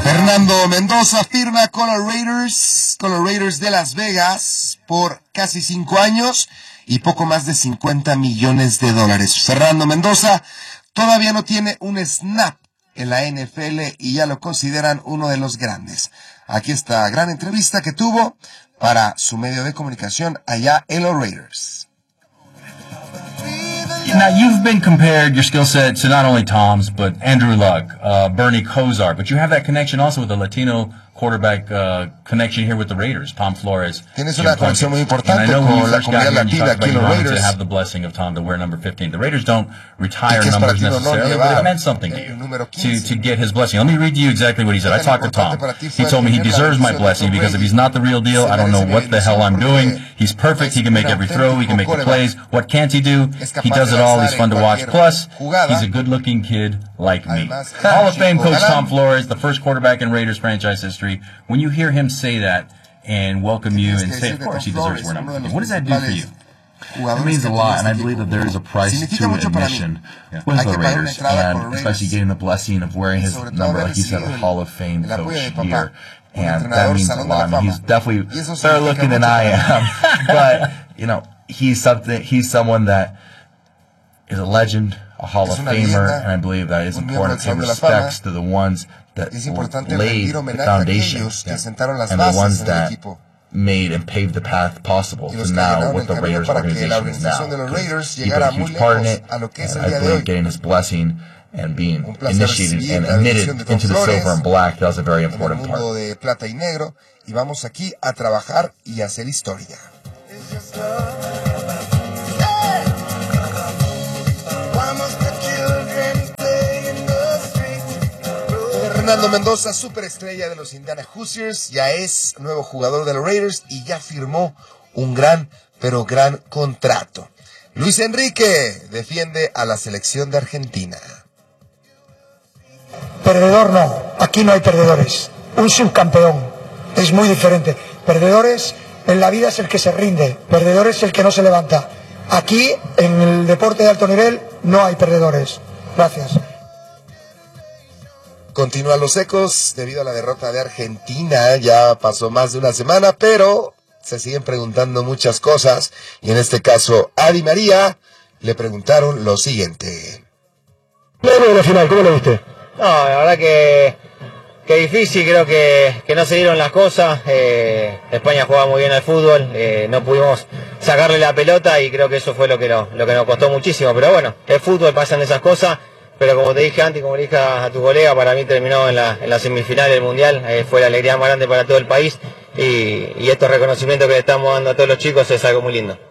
Fernando Mendoza firma con los Raiders de Las Vegas por casi 5 años y poco más de $50 millones. Fernando Mendoza todavía no tiene un snap en la NFL y ya lo consideran uno de los grandes. Aquí está gran entrevista que tuvo para su medio de comunicación allá en los Raiders. Now, you've been compared, your skill set, to not only Tom's, but Andrew Luck, Bernie Kosar, but you have that connection also with the Latino quarterback connection here with the Raiders, Tom Flores. Tienes una conexión muy importante con la comunidad latina aquí en los Raiders. To have the blessing of Tom to wear number 15. The Raiders don't retire numbers necessarily, but it meant something to you to get his blessing. Let me read you exactly what he said. I talked to Tom. He told me he deserves my blessing because if he's not the real deal, I don't know what the hell I'm doing. He's perfect. He can make every throw. He can make the plays. What can't he do? He does it all. He's fun to watch. Plus, he's a good-looking kid like me. Hall of Fame coach Tom Flores, the first quarterback in Raiders franchise history. When you hear him say that and welcome you and say, of course, he deserves to wear number 15, what does that do for you? It means a lot, and I believe that there is a price to admission with the Raiders, and especially getting the blessing of wearing his number, like you said, a Hall of Fame coach here. And that means a lot. I mean, he's definitely better looking than I am, but, you know, he's someone that is a legend, a Hall of Famer, and I believe that is important to pay respects to the ones that laid the foundation and the ones that made and paved the path possible to now what the Raiders organization is now. He played a huge part in it, and I believe getting his blessing and being initiated and admitted into the silver and black, that was a very important part. De plata y negro, y vamos aquí a trabajar y hacer historia. Fernando Mendoza, superestrella de los Indiana Hoosiers, ya es nuevo jugador de los Raiders y ya firmó un gran, pero gran contrato. Luis Enrique defiende a la selección de Argentina. Perdedor no, aquí no hay perdedores. Un subcampeón es muy diferente. Perdedores en la vida es el que se rinde, perdedor es el que no se levanta. Aquí, en el deporte de alto nivel, no hay perdedores. Gracias. Continúan los ecos debido a la derrota de Argentina. Ya pasó más de una semana, pero se siguen preguntando muchas cosas. Y en este caso, a Di María le preguntaron lo siguiente. Luego de la final, ¿cómo lo viste? No, la verdad que difícil, creo que no se dieron las cosas. España jugaba muy bien al fútbol, no pudimos sacarle la pelota y creo que eso fue lo que nos costó muchísimo. Pero bueno, el fútbol, pasan esas cosas. Pero como te dije antes, como le dije a tu colega, para mí terminó en la semifinal del Mundial, fue la alegría más grande para todo el país y estos reconocimientos que le estamos dando a todos los chicos es algo muy lindo.